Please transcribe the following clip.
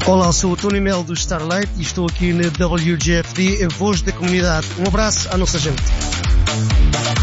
Olá, sou o Tony Mel do Starlight e estou aqui na WGFD, a voz da comunidade. Um abraço à nossa gente.